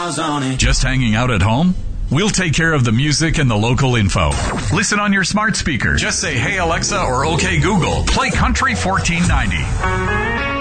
miles on it. Just hanging out at home? We'll take care of the music and the local info. Listen on your smart speaker. Just say, "Hey Alexa," or "Okay Google, play Country 1490."